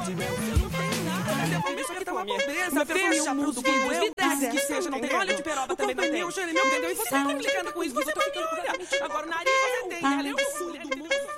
Não tem nada. Isso aqui tá uma pobreza. Fecha tudo. Quando eu quiser que seja. Não tem óleo de peroba também, não tem. Entendeu? E você tá implicando com isso. Você tá ficando com